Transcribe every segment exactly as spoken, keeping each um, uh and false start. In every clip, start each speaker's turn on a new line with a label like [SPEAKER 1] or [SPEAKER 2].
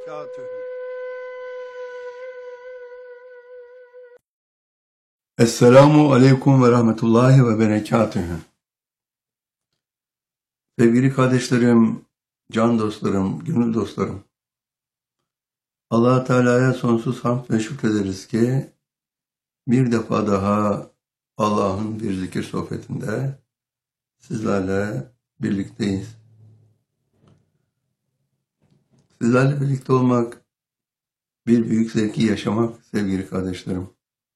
[SPEAKER 1] وبركاته.
[SPEAKER 2] Esselamu Aleyküm ve Rahmetullahi ve Berekatühü. Sevgili kardeşlerim, can dostlarım, gönül dostlarım. Allah-u Teala'ya sonsuz hamd ve şükrederiz ki bir defa daha Allah'ın bir zikir sohbetinde sizlerle birlikteyiz. Sizlerle birlikte olmak, bir büyük zevki yaşamak sevgili kardeşlerim.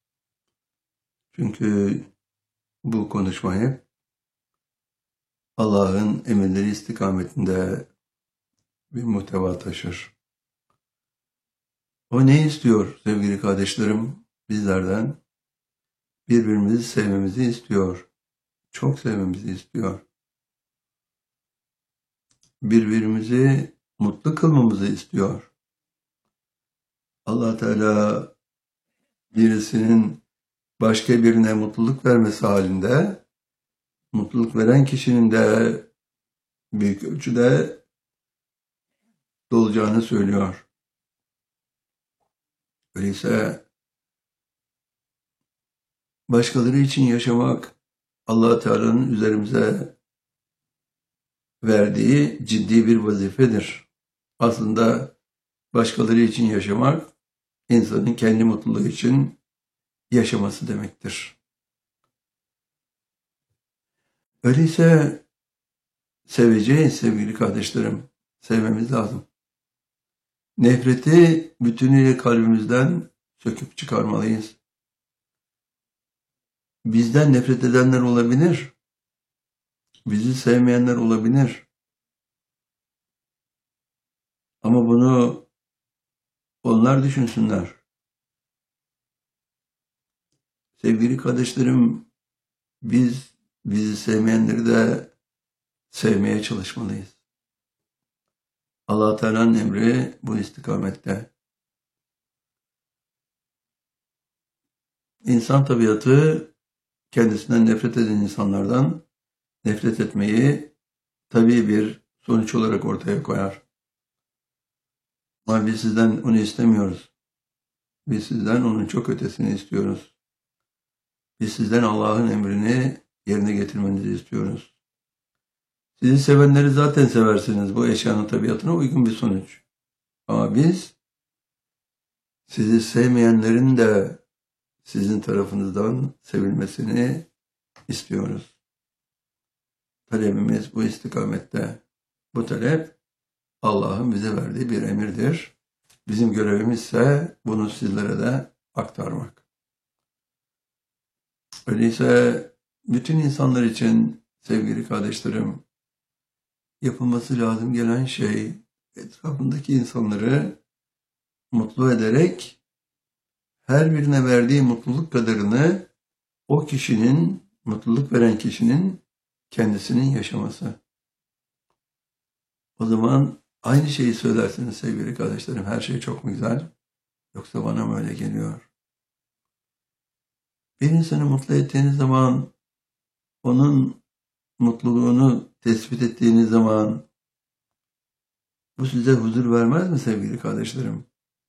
[SPEAKER 2] Çünkü bu konuşma hep Allah'ın emirleri istikametinde bir muhteva taşır. O ne istiyor sevgili kardeşlerim bizlerden? Birbirimizi sevmemizi istiyor. Çok sevmemizi istiyor. Birbirimizi mutlu kılmamızı istiyor. Allah Teala birisinin başka birine mutluluk vermesi halinde mutluluk veren kişinin de büyük ölçüde dolacağını söylüyor. Öyleyse başkaları için yaşamak Allah Teala'nın üzerimize verdiği ciddi bir vazifedir. Aslında başkaları için yaşamak insanın kendi mutluluğu için yaşaması demektir. Öyleyse seveceğiz sevgili kardeşlerim. Sevmemiz lazım. Nefreti bütünüyle kalbimizden söküp çıkarmalıyız. Bizden nefret edenler olabilir. Bizi sevmeyenler olabilir. Ama bunu onlar düşünsünler. Sevgili kardeşlerim, biz bizi sevmeyenleri de sevmeye çalışmalıyız. Allah Teala'nın emri bu istikamette. İnsan tabiatı kendisinden nefret eden insanlardan nefret etmeyi tabii bir sonuç olarak ortaya koyar. Ama biz sizden onu istemiyoruz. Biz sizden onun çok ötesini istiyoruz. Biz sizden Allah'ın emrini yerine getirmenizi istiyoruz. Sizi sevenleri zaten seversiniz. Bu eşyanın tabiatına uygun bir sonuç. Ama biz sizi sevmeyenlerin de sizin tarafınızdan sevilmesini istiyoruz. Talebimiz bu istikamette. Bu talep Allah'ın bize verdiği bir emirdir. Bizim görevimiz ise bunu sizlere de aktarmak. Öyleyse bütün insanlar için sevgili kardeşlerim, yapılması lazım gelen şey etrafındaki insanları mutlu ederek her birine verdiği mutluluk kadarını o kişinin, mutluluk veren kişinin kendisinin yaşaması. O zaman aynı şeyi söylersiniz sevgili kardeşlerim. Her şey çok mu güzel? Yoksa bana mı öyle geliyor? Bir insanı mutlu ettiğiniz zaman, onun mutluluğunu tespit ettiğiniz zaman bu size huzur vermez mi sevgili kardeşlerim?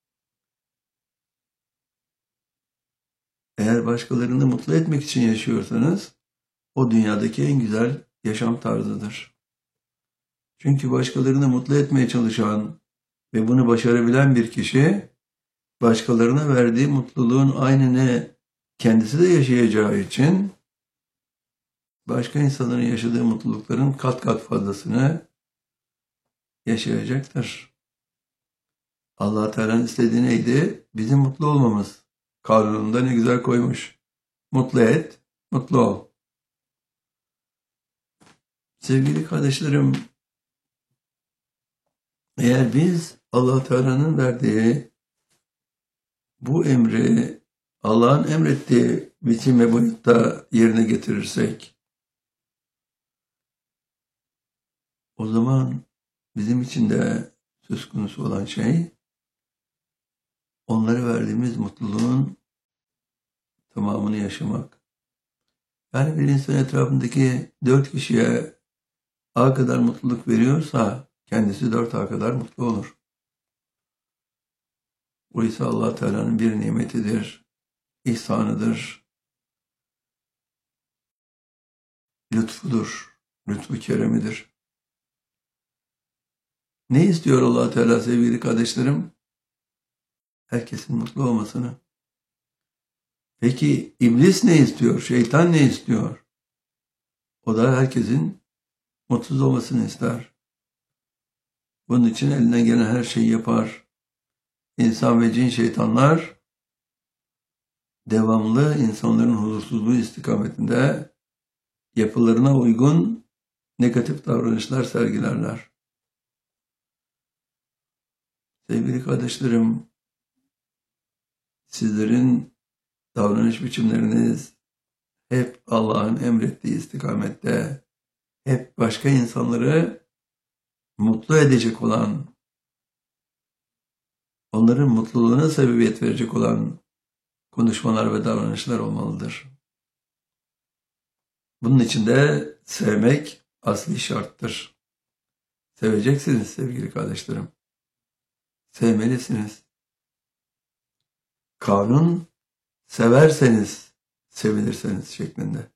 [SPEAKER 2] Eğer başkalarını mutlu etmek için yaşıyorsanız o dünyadaki en güzel yaşam tarzıdır. Çünkü başkalarını mutlu etmeye çalışan ve bunu başarabilen bir kişi başkalarına verdiği mutluluğun aynını kendisi de yaşayacağı için başka insanların yaşadığı mutlulukların kat kat fazlasını yaşayacaktır. Allah Teala'nın istediği neydi? Bizim mutlu olmamız. Kanununda ne güzel koymuş. Mutlu et, mutlu ol. Sevgili kardeşlerim, eğer biz Allah Teala'nın verdiği bu emri Allah'ın emrettiği biçim ve boyutta yerine getirirsek, o zaman bizim için de söz konusu olan şey, onlara verdiğimiz mutluluğun tamamını yaşamak. Yani bir insan etrafındaki dört kişiye A kadar mutluluk veriyorsa, kendisi dört A kadar mutlu olur. O ise Allah Teala'nın bir nimetidir, ihsanıdır, lütfudur, lütfu keremidir. Ne istiyor Allah Teala sevgili kardeşlerim? Herkesin mutlu olmasını. Peki iblis ne istiyor? Şeytan ne istiyor? O da herkesin mutsuz olmasını ister. Bunun için elinden gelen her şeyi yapar. İnsan ve cin şeytanlar devamlı insanların huzursuzluğu istikametinde yapılarına uygun negatif davranışlar sergilerler. Sevgili kardeşlerim, sizlerin davranış biçimleriniz hep Allah'ın emrettiği istikamette, hep başka insanları mutlu edecek olan, onların mutluluğuna sebebiyet verecek olan konuşmalar ve davranışlar olmalıdır. Bunun için de sevmek asli şarttır. Seveceksiniz sevgili kardeşlerim. Sevmelisiniz. Kanun, severseniz, sevilirseniz şeklinde.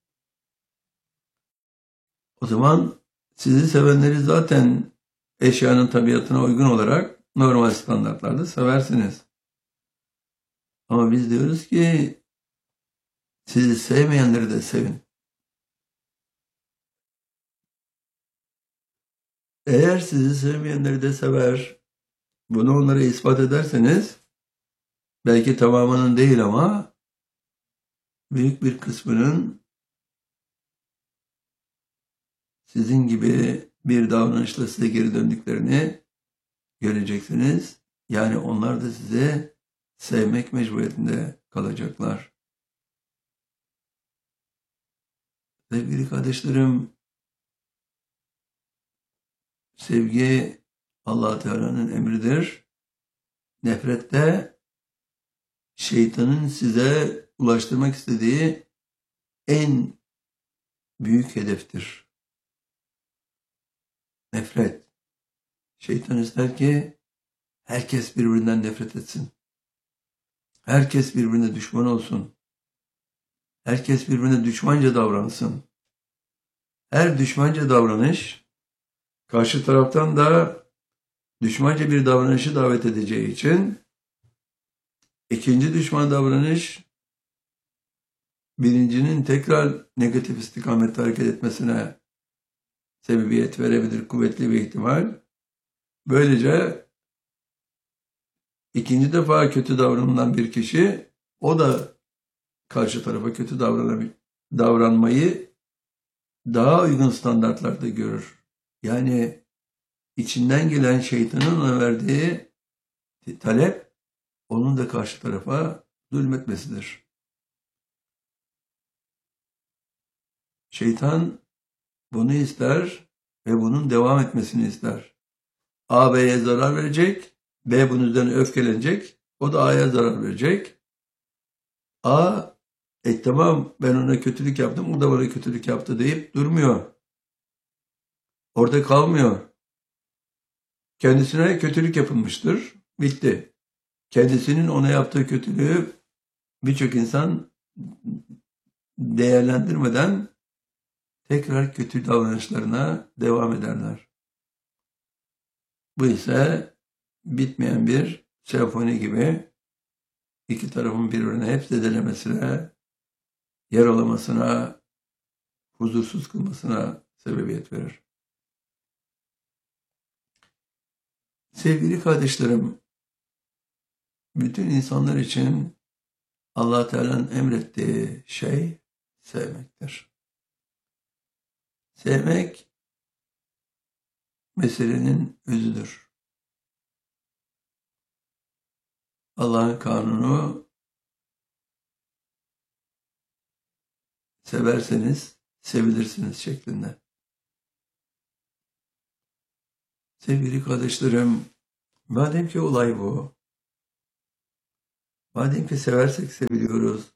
[SPEAKER 2] O zaman sizi sevenleri zaten eşyanın tabiatına uygun olarak normal standartlarda seversiniz. Ama biz diyoruz ki sizi sevmeyenleri de sevin. Eğer sizi sevmeyenleri de sever, bunu onlara ispat ederseniz, belki tamamının değil ama büyük bir kısmının sizin gibi bir davranışla size geri döndüklerini göreceksiniz. Yani onlar da size sevmek mecburiyetinde kalacaklar. Sevgili kardeşlerim, sevgi Allah Teala'nın emridir. Nefret de şeytanın size ulaştırmak istediği en büyük hedeftir. Nefret. Şeytan ister ki herkes birbirinden nefret etsin. Herkes birbirine düşman olsun. Herkes birbirine düşmanca davransın. Her düşmanca davranış karşı taraftan da düşmanca bir davranışı davet edeceği için ikinci düşman davranış birincinin tekrar negatif istikamette hareket etmesine sebebiyet verebilir, kuvvetli bir ihtimal. Böylece ikinci defa kötü davranılan bir kişi, o da karşı tarafa kötü davranmayı daha uygun standartlarda görür. Yani içinden gelen şeytanın ona verdiği talep, onun da karşı tarafa zulmetmesidir. Şeytan bunu ister ve bunun devam etmesini ister. A, B'ye zarar verecek, B bunun üzerine öfkelenecek, o da A'ya zarar verecek. A, e tamam ben ona kötülük yaptım, o da bana kötülük yaptı deyip durmuyor. Orada kalmıyor. Kendisine kötülük yapılmıştır, bitti. Kendisinin ona yaptığı kötülüğü birçok insan değerlendirmeden tekrar kötü davranışlarına devam ederler. Bu ise bitmeyen bir senfoni gibi iki tarafın birbirine hep zedelemesine, yaralamasına, huzursuz kılmasına sebebiyet verir. Sevgili kardeşlerim, bütün insanlar için Allah Teala'nın emrettiği şey sevmektir. Sevmek meselenin özüdür. Allah'ın kanunu severseniz sevilirsiniz şeklinde. Sevgili kardeşlerim, madem ki olay bu, madem ki seversek seviliyoruz,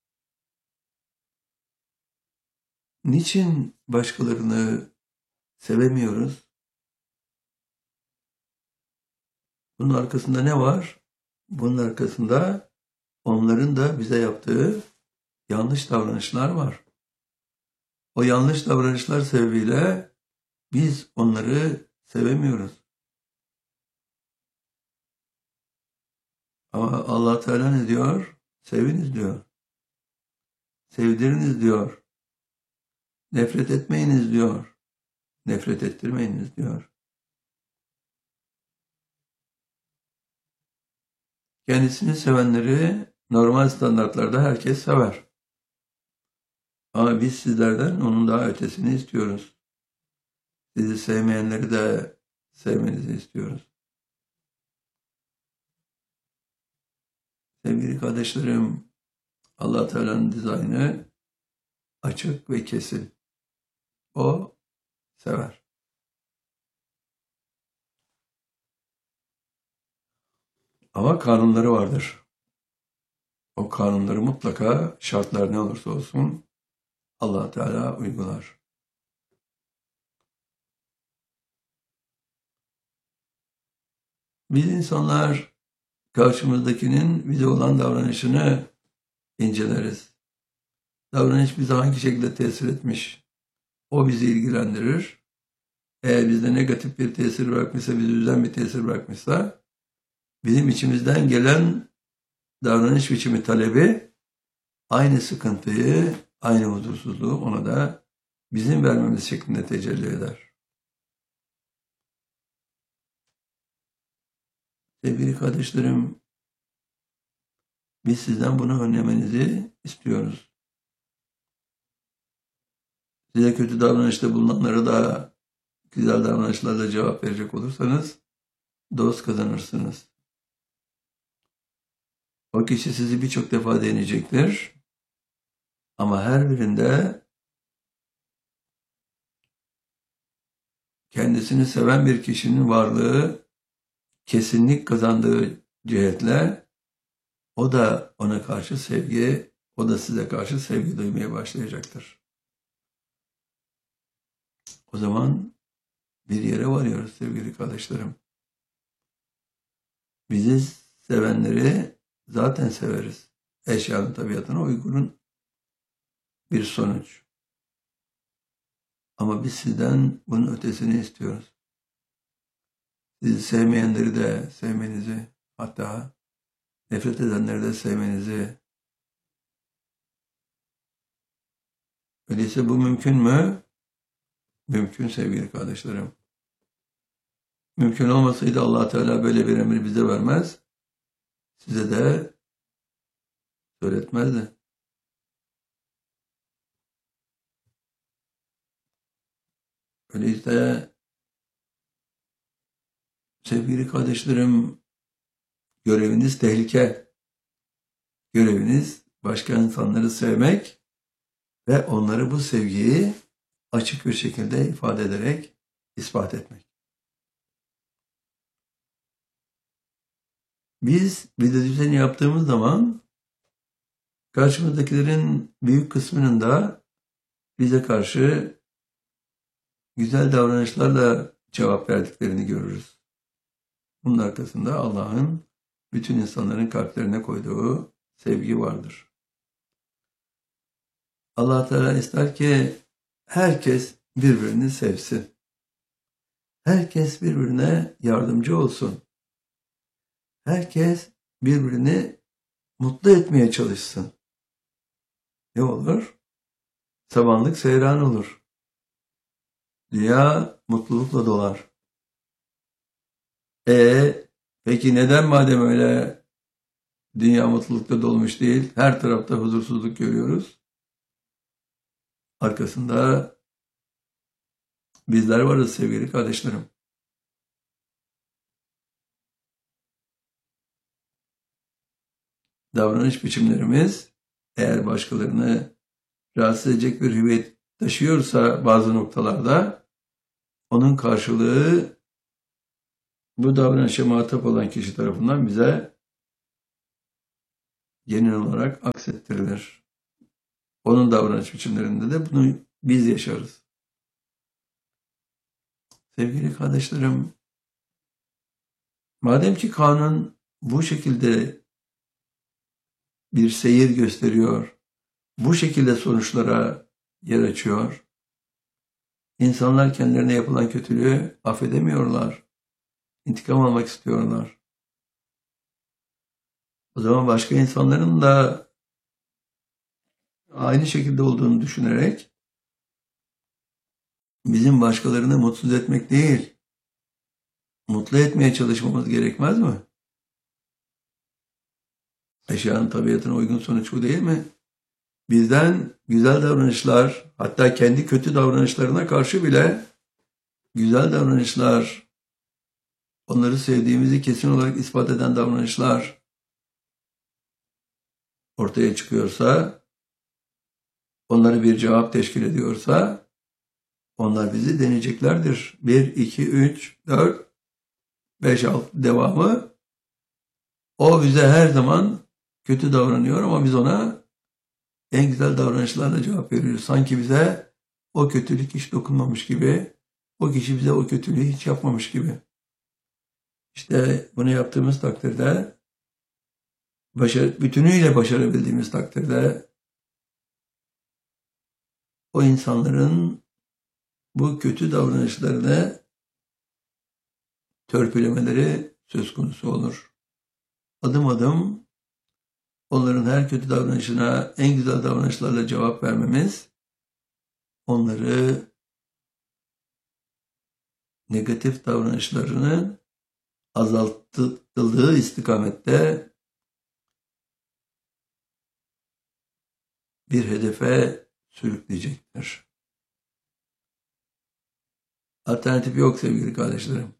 [SPEAKER 2] niçin başkalarını sevemiyoruz? Bunun arkasında ne var? bunun arkasında onların da bize yaptığı yanlış davranışlar var. O yanlış davranışlar sebebiyle biz onları sevemiyoruz. Ama Allah Teala ne diyor? Seviniz diyor. Sevdiriniz diyor. Nefret etmeyiniz diyor. Nefret ettirmeyiniz diyor. Kendisini sevenleri normal standartlarda herkes sever. Ama biz sizlerden onun daha ötesini istiyoruz. Sizi sevmeyenleri de sevmenizi istiyoruz. Sevgili kardeşlerim, Allah Teala'nın dizaynı açık ve kesin. O sever. Ama kanunları vardır. O kanunları mutlaka şartlar ne olursa olsun Allah Teala uygular. Biz insanlar karşımızdakinin bize olan davranışını inceleriz. Davranış bize hangi şekilde tesir etmiş? O bizi ilgilendirir. Eğer bizde negatif bir tesir bırakmışsa, bizi üzen bir tesir bırakmışsa, bizim içimizden gelen davranış biçimi talebi aynı sıkıntıyı, aynı huzursuzluğu ona da bizim vermemiz şeklinde tecelli eder. Sevgili kardeşlerim, biz sizden bunu önlemenizi istiyoruz. Size kötü davranışta bulunanlara da güzel davranışlarla cevap verecek olursanız dost kazanırsınız. O kişi sizi birçok defa deneyecektir. Ama her birinde kendisini seven bir kişinin varlığı kesinlik kazandığı cihetle o da ona karşı sevgi, o da size karşı sevgi duymaya başlayacaktır. O zaman bir yere varıyoruz sevgili kardeşlerim. Bizi sevenleri zaten severiz. Eşyanın tabiatına uygun bir sonuç. Ama biz sizden bunun ötesini istiyoruz. Sizi sevmeyenleri de sevmenizi, hatta nefret edenleri de sevmenizi. Öyleyse bu mümkün mü? Mümkün sevgili kardeşlerim. Mümkün olmasaydı Allah Teala böyle bir emri bize vermez. Size de söyletmezdi. Öyleyse sevgili kardeşlerim, göreviniz tehlike. Göreviniz başka insanları sevmek ve onları bu sevgiyi açık bir şekilde ifade ederek ispat etmek. Biz video düzeni yaptığımız zaman karşımızdakilerin büyük kısmının da bize karşı güzel davranışlarla cevap verdiklerini görürüz. Bunun arkasında Allah'ın bütün insanların kalplerine koyduğu sevgi vardır. Allah Teala ister ki herkes birbirini sevsin. Herkes birbirine yardımcı olsun. Herkes birbirini mutlu etmeye çalışsın. Ne olur? Samanlık seyran olur. Dünya mutlulukla dolar. E peki neden madem öyle dünya mutlulukla dolmuş değil, her tarafta huzursuzluk görüyoruz? Arkasında bizler varız sevgili kardeşlerim. Davranış biçimlerimiz eğer başkalarını rahatsız edecek bir hüviyet taşıyorsa bazı noktalarda onun karşılığı bu davranışa muhatap olan kişi tarafından bize genel olarak aksettirilir. Onun davranış biçimlerinde de bunu biz yaşarız. Sevgili kardeşlerim, madem ki kanun bu şekilde bir seyir gösteriyor, bu şekilde sonuçlara yer açıyor. İnsanlar kendilerine yapılan kötülüğü affedemiyorlar. İntikam almak istiyorlar. O zaman başka insanların da aynı şekilde olduğunu düşünerek bizim başkalarını mutsuz etmek değil, mutlu etmeye çalışmamız gerekmez mi? Eşyanın tabiatına uygun sonuç bu değil mi? Bizden güzel davranışlar, hatta kendi kötü davranışlarına karşı bile güzel davranışlar, onları sevdiğimizi kesin olarak ispat eden davranışlar ortaya çıkıyorsa, onları bir cevap teşkil ediyorsa, onlar bizi deneyeceklerdir. bir, iki, üç, dört, beş, altı devamı. O bize her zaman kötü davranıyor ama biz ona en güzel davranışlarla cevap veriyoruz. Sanki bize o kötülük hiç dokunmamış gibi, o kişi bize o kötülüğü hiç yapmamış gibi. İşte bunu yaptığımız takdirde, başarı, bütünüyle başarabildiğimiz takdirde o insanların bu kötü davranışlarını törpülemeleri söz konusu olur. Adım adım onların her kötü davranışına en güzel davranışlarla cevap vermemiz, onları negatif davranışlarını azaltıldığı istikamette bir hedefe sürükleyecektir. Alternatif yok sevgili kardeşlerim.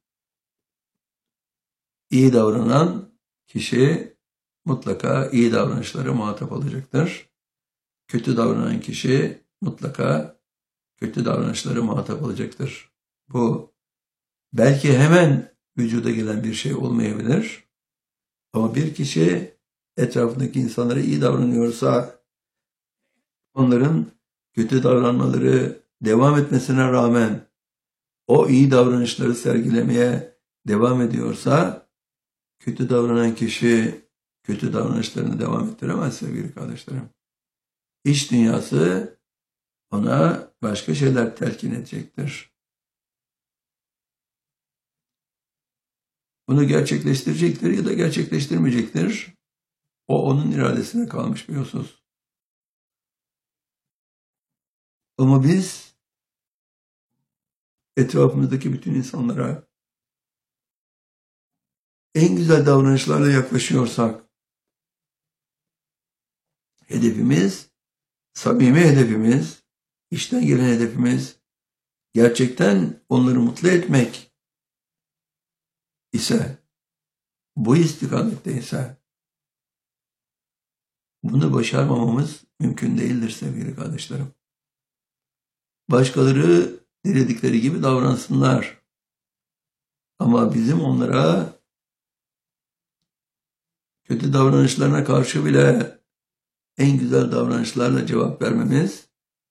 [SPEAKER 2] İyi davranan kişi mutlaka iyi davranışlara muhatap olacaktır. Kötü davranan kişi mutlaka kötü davranışlara muhatap olacaktır. Bu belki hemen vücuda gelen bir şey olmayabilir. Ama bir kişi etrafındaki insanlara iyi davranıyorsa, onların kötü davranmaları devam etmesine rağmen o iyi davranışları sergilemeye devam ediyorsa, kötü davranan kişi kötü davranışlarını devam ettiremez sevgili kardeşlerim. İç dünyası ona başka şeyler telkin edecektir. Bunu gerçekleştirecektir ya da gerçekleştirmeyecektir. O onun iradesine kalmış bir husus. Ama biz etrafımızdaki bütün insanlara en güzel davranışlarla yaklaşıyorsak, hedefimiz, samimi hedefimiz, içten gelen hedefimiz, gerçekten onları mutlu etmek ise, bu istikamette ise, bunu başarmamamız mümkün değildir sevgili kardeşlerim. Başkaları diledikleri gibi davransınlar. Ama bizim onlara kötü davranışlarına karşı bile en güzel davranışlarla cevap vermemiz,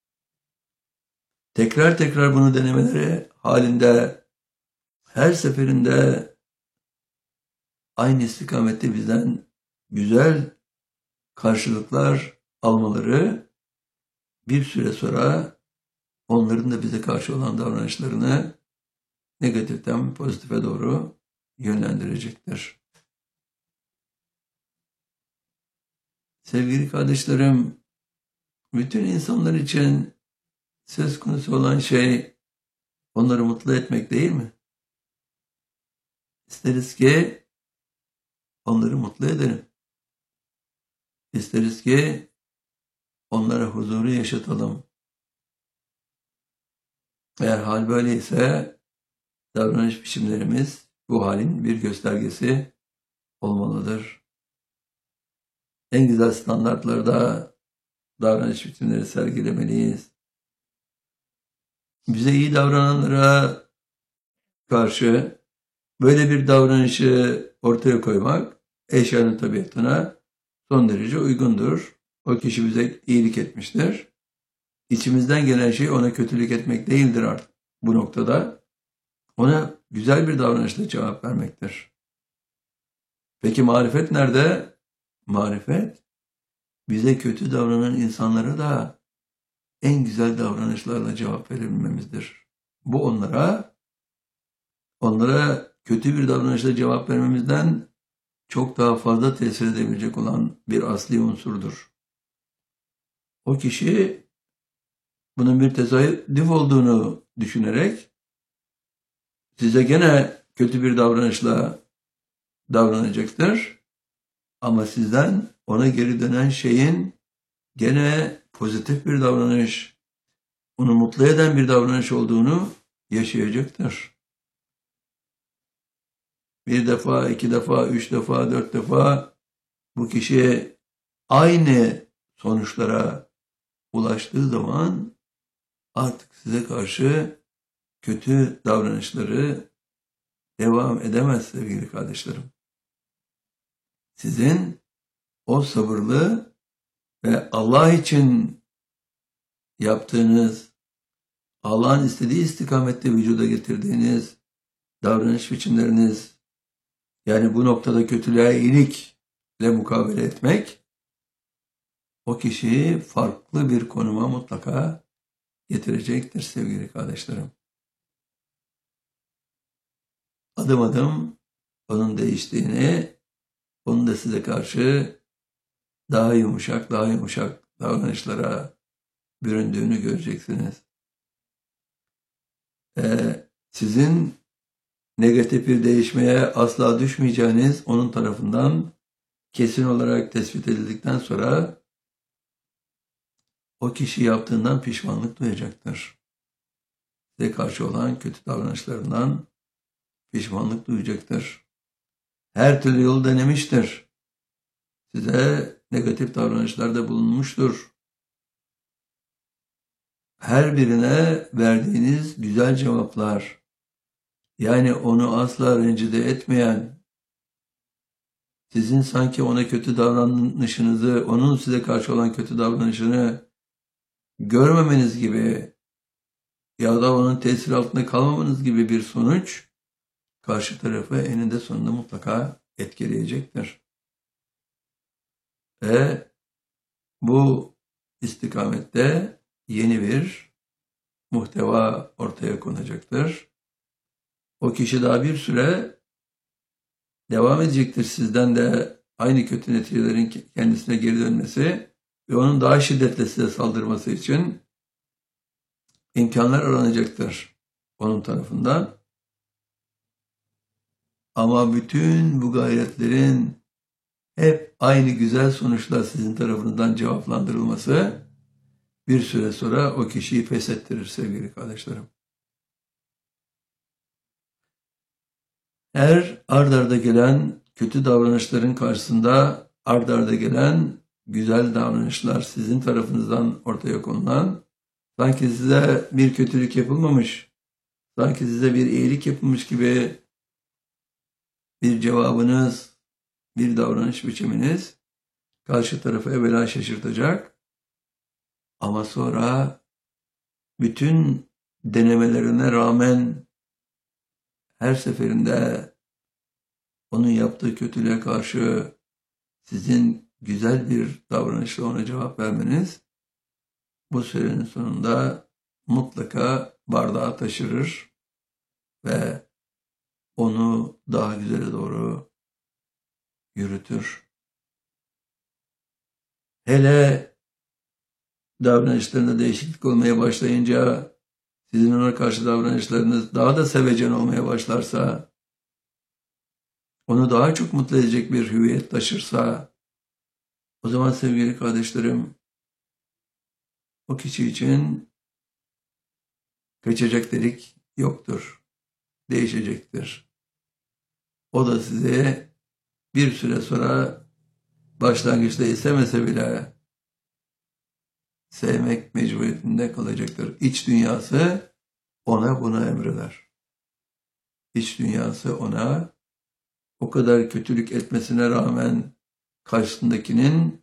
[SPEAKER 2] tekrar tekrar bunu denemeleri halinde her seferinde aynı istikamette bizden güzel karşılıklar almaları bir süre sonra onların da bize karşı olan davranışlarını negatiften pozitife doğru yönlendirecektir. Sevgili kardeşlerim, bütün insanlar için söz konusu olan şey onları mutlu etmek değil mi? İsteriz ki onları mutlu edelim. İsteriz ki onlara huzuru yaşatalım. Eğer hal böyleyse davranış biçimlerimiz bu halin bir göstergesi olmalıdır. En güzel standartlarda davranış biçimleri sergilemeliyiz. Bize iyi davrananlara karşı böyle bir davranışı ortaya koymak eşyanın tabiatına son derece uygundur. O kişi bize iyilik etmiştir. İçimizden gelen şey ona kötülük etmek değildir artık bu noktada. Ona güzel bir davranışla cevap vermektir. Peki marifet nerede? Marifet bize kötü davranan insanlara da en güzel davranışlarla cevap verebilmemizdir. Bu onlara onlara kötü bir davranışla cevap vermemizden çok daha fazla tesir edebilecek olan bir asli unsurdur. O kişi bunun bir tesadüf olduğunu düşünerek size gene kötü bir davranışla davranacaktır. Ama sizden ona geri dönen şeyin gene pozitif bir davranış, onu mutlu eden bir davranış olduğunu yaşayacaktır. Bir defa, iki defa, üç defa, dört defa bu kişiye aynı sonuçlara ulaştığı zaman artık size karşı kötü davranışları devam edemez sevgili kardeşlerim. Sizin o sabırlı ve Allah için yaptığınız, Allah'ın istediği istikamette vücuda getirdiğiniz davranış biçimleriniz, yani bu noktada kötülüğe iyilikle mukabele etmek, o kişiyi farklı bir konuma mutlaka getirecektir sevgili kardeşlerim. Adım adım onun değiştiğini, onun da size karşı daha yumuşak, daha yumuşak davranışlara büründüğünü göreceksiniz. Ee, sizin negatif bir değişmeye asla düşmeyeceğiniz onun tarafından kesin olarak tespit edildikten sonra o kişi yaptığından pişmanlık duyacaktır. Size karşı olan kötü davranışlarından pişmanlık duyacaktır. Her türlü yolu denemiştir. Size negatif davranışlarda bulunmuştur. Her birine verdiğiniz güzel cevaplar, yani onu asla rencide etmeyen, sizin sanki ona kötü davranışınızı, onun size karşı olan kötü davranışını görmemeniz gibi ya da onun tesiri altında kalmamanız gibi bir sonuç karşı tarafı eninde sonunda mutlaka etkileyecektir. Ve bu istikamette yeni bir muhteva ortaya konacaktır. O kişi daha bir süre devam edecektir sizden de aynı kötü neticelerin kendisine geri dönmesi ve onun daha şiddetle size saldırması için imkanlar aranacaktır onun tarafından. Ama bütün bu gayretlerin hep aynı güzel sonuçlar sizin tarafından cevaplandırılması bir süre sonra o kişiyi feshettirir sevgili kardeşlerim. Her ard arda gelen kötü davranışların karşısında ard arda gelen güzel davranışlar sizin tarafınızdan ortaya konulan, sanki size bir kötülük yapılmamış, sanki size bir iyilik yapılmış gibi bir cevabınız, bir davranış biçiminiz karşı tarafı evvela şaşırtacak ama sonra bütün denemelerine rağmen her seferinde onun yaptığı kötülüğe karşı sizin güzel bir davranışla ona cevap vermeniz bu sürenin sonunda mutlaka bardağı taşırır ve onu daha güzele doğru yürütür. Hele davranışlarında değişiklik olmaya başlayınca sizin ona karşı davranışlarınız daha da sevecen olmaya başlarsa, onu daha çok mutlu edecek bir hüviyet taşırsa, o zaman sevgili kardeşlerim, o kişi için kaçacak delik yoktur, değişecektir. O da sizi bir süre sonra başlangıçta istemese bile sevmek mecburiyetinde kalacaktır. İç dünyası ona bunu emreder. İç dünyası ona o kadar kötülük etmesine rağmen karşısındakinin